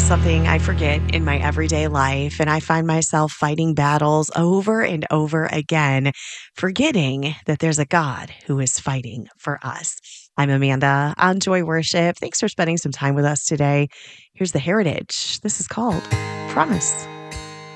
something I forget in my everyday life, and I find myself fighting battles over and over again, forgetting that there's a God who is fighting for us. I'm Amanda on Joy Worship. Thanks for spending some time with us today. Here's the heritage. This is called Promise.